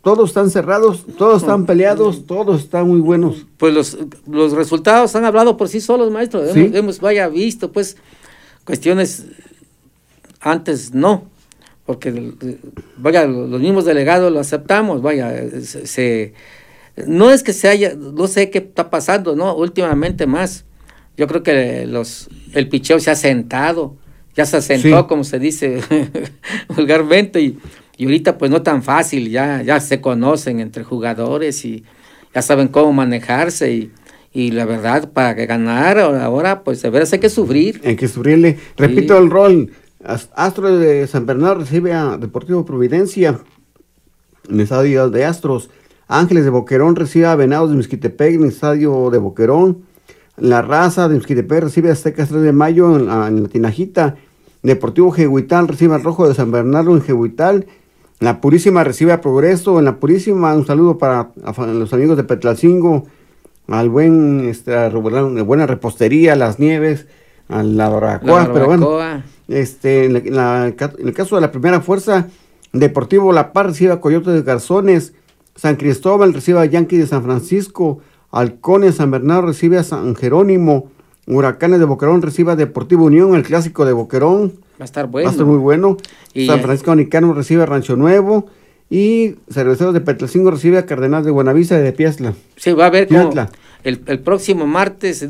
todos están cerrados, todos están peleados, todos están muy buenos. Pues los resultados han hablado por sí solos, maestro. ¿Sí? Hemos visto, pues, cuestiones antes no, porque los mismos delegados lo aceptamos, no es que no sé qué está pasando, ¿no? Últimamente más, yo creo que el picheo se ha sentado, ya se asentó, sí, como se dice vulgarmente, y ahorita pues no tan fácil, ya se conocen entre jugadores y ya saben cómo manejarse, y la verdad, para ganar ahora, pues de veras hay que sufrir. Hay que sufrirle. Repito el rol. Astros de San Bernardo recibe a Deportivo Providencia en el estadio de Astros. Ángeles de Boquerón recibe a Venados de Mezquitepec en el estadio de Boquerón. La Raza de Mezquitepec recibe a Aztecas 3 de Mayo en la Tinajita. Deportivo Jehuital recibe al Rojo de San Bernardo en Jehuital. La Purísima recibe a Progreso en la Purísima. Un saludo para los amigos de Petlalcingo, al buen buena repostería, Las Nieves, a la Barbacoa, pero bueno, en el caso de la Primera Fuerza, Deportivo La Paz recibe a Coyotes de Garzones, San Cristóbal recibe a Yankees de San Francisco, Halcones San Bernardo recibe a San Jerónimo, Huracanes de Boquerón recibe a Deportivo Unión, el clásico de Boquerón, va a estar bueno, va a estar muy bueno. San Francisco Nicano recibe a Rancho Nuevo, y Cerveceros de Petlalcingo recibe a Cardenal de Buenavista y de Piazla. Sí, va a ver cómo el próximo martes,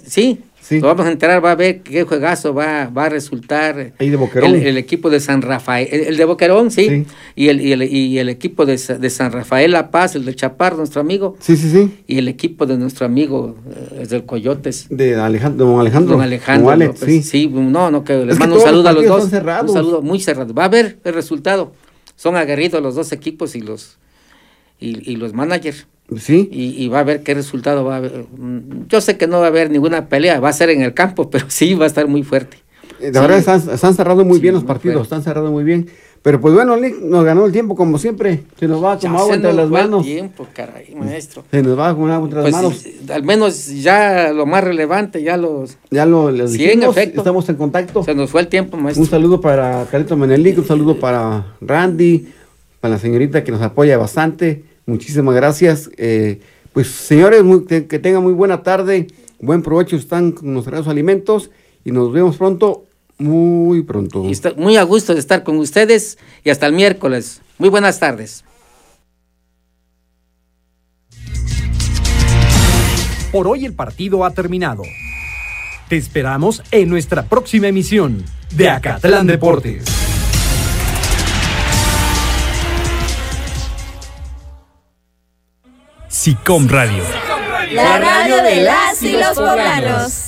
lo vamos a enterar, va a ver qué juegazo va a resultar. Ahí de Boquerón. El equipo de San Rafael, el de Boquerón, sí. Y el equipo de San Rafael La Paz, el de Chaparro, nuestro amigo. Sí. Y el equipo de nuestro amigo, del Coyotes. De don Alejandro. Don Alejandro. López, sí, que les mando un saludo a los dos. Un saludo muy cerrado. Va a ver el resultado. Son aguerridos los dos equipos y los managers. Sí. Y va a ver qué resultado va a haber. Yo sé que no va a haber ninguna pelea, va a ser en el campo, pero sí va a estar muy fuerte. La verdad están cerrando muy bien los partidos, están cerrando muy bien. Pero pues bueno, nos ganó el tiempo como siempre. Se nos va como agua entre las manos. El tiempo, caray, maestro. Se nos va como agua entre las manos. Al menos ya lo más relevante, ya lo dijimos, en efecto. Estamos en contacto. Se nos fue el tiempo, maestro. Un saludo para Carlito Menelik, un saludo para Randy, para la señorita que nos apoya bastante. Muchísimas gracias. Pues señores, que tengan muy buena tarde, buen provecho, están con nuestros alimentos y nos vemos pronto, muy pronto. Y muy a gusto de estar con ustedes y hasta el miércoles. Muy buenas tardes. Por hoy el partido ha terminado. Te esperamos en nuestra próxima emisión de Acatlán Deportes. SICOM Radio. La radio de las y los poblanos.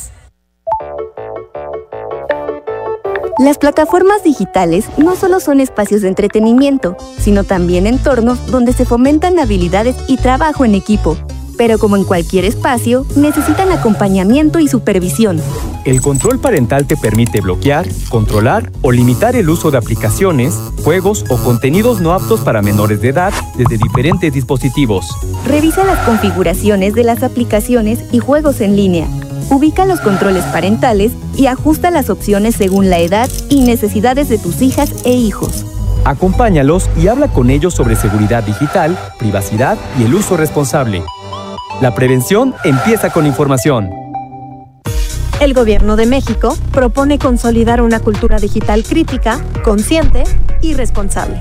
Las plataformas digitales no solo son espacios de entretenimiento, sino también entornos donde se fomentan habilidades y trabajo en equipo. Pero como en cualquier espacio, necesitan acompañamiento y supervisión. El control parental te permite bloquear, controlar o limitar el uso de aplicaciones, juegos o contenidos no aptos para menores de edad desde diferentes dispositivos. Revisa las configuraciones de las aplicaciones y juegos en línea. Ubica los controles parentales y ajusta las opciones según la edad y necesidades de tus hijas e hijos. Acompáñalos y habla con ellos sobre seguridad digital, privacidad y el uso responsable. La prevención empieza con información. El Gobierno de México propone consolidar una cultura digital crítica, consciente y responsable.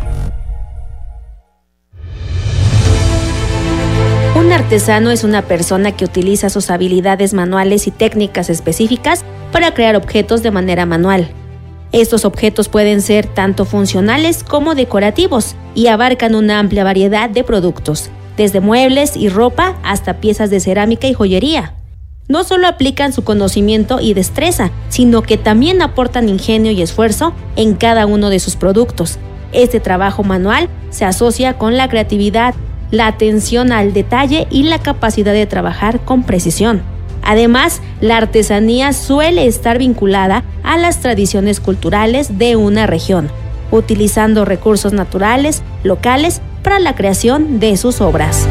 Un artesano es una persona que utiliza sus habilidades manuales y técnicas específicas para crear objetos de manera manual. Estos objetos pueden ser tanto funcionales como decorativos y abarcan una amplia variedad de productos, desde muebles y ropa hasta piezas de cerámica y joyería. No solo aplican su conocimiento y destreza, sino que también aportan ingenio y esfuerzo en cada uno de sus productos. Este trabajo manual se asocia con la creatividad, la atención al detalle y la capacidad de trabajar con precisión. Además, la artesanía suele estar vinculada a las tradiciones culturales de una región, utilizando recursos naturales, locales, para la creación de sus obras.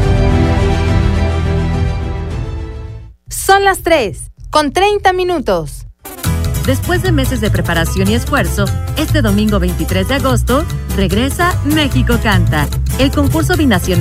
Son las 3:30. Después de meses de preparación y esfuerzo, este domingo 23 de agosto regresa México Canta, el concurso binacional